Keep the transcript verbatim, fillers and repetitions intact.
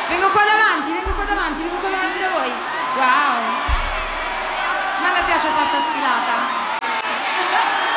Vengo qua davanti, vengo qua davanti, vengo qua davanti da voi. Wow. Ma a me piace fare sta sfilata.